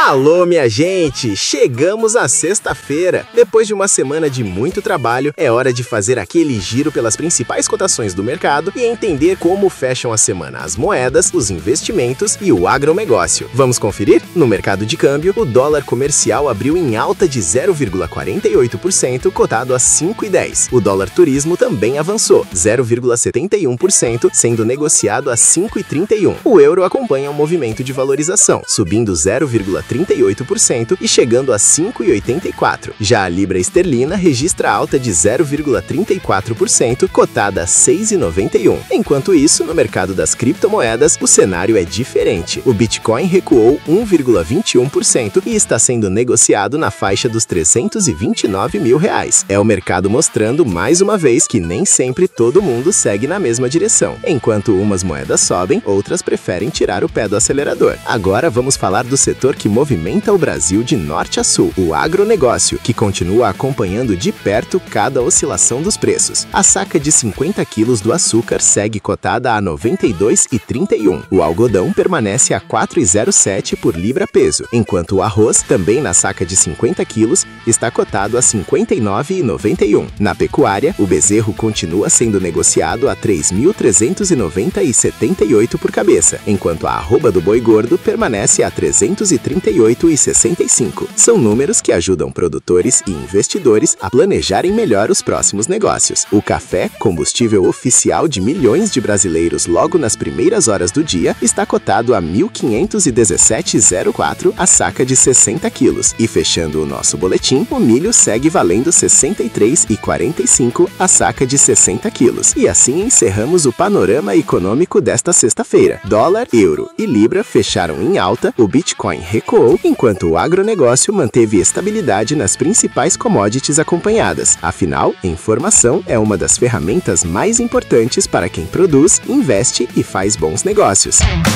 Alô, minha gente! Chegamos à sexta-feira. Depois de uma semana de muito trabalho, é hora de fazer aquele giro pelas principais cotações do mercado e entender como fecham a semana as moedas, os investimentos e o agronegócio. Vamos conferir? No mercado de câmbio, o dólar comercial abriu em alta de 0,48%, cotado a 5,10. O dólar turismo também avançou, 0,71%, sendo negociado a 5,31. O euro acompanha o movimento de valorização, subindo 0,38% e chegando a 5,84. Já a libra esterlina registra alta de 0,34%, cotada a 6,91. Enquanto isso, no mercado das criptomoedas, o cenário é diferente. O Bitcoin recuou 1,21% e está sendo negociado na faixa dos R$329 mil. É o mercado mostrando mais uma vez que nem sempre todo mundo segue na mesma direção. Enquanto umas moedas sobem, outras preferem tirar o pé do acelerador. Agora vamos falar do setor que movimenta o Brasil de norte a sul, o agronegócio, que continua acompanhando de perto cada oscilação dos preços. A saca de 50 quilos do açúcar segue cotada a R$ 92,31. O algodão permanece a R$ 4,07 por libra peso, enquanto o arroz, também na saca de 50 quilos, está cotado a R$ 59,91. Na pecuária, o bezerro continua sendo negociado a R$ 3.390,78 por cabeça, enquanto a arroba do boi gordo permanece a R$ 338,65. São números que ajudam produtores e investidores a planejarem melhor os próximos negócios. O café, combustível oficial de milhões de brasileiros logo nas primeiras horas do dia, está cotado a R$ 1.517,04 a saca de 60 quilos. E fechando o nosso boletim, o milho segue valendo R$ 63,45 a saca de 60 quilos. E assim encerramos o panorama econômico desta sexta-feira. Dólar, euro e libra fecharam em alta, o Bitcoin recuou, enquanto o agronegócio manteve estabilidade nas principais commodities acompanhadas. Afinal, informação é uma das ferramentas mais importantes para quem produz, investe e faz bons negócios.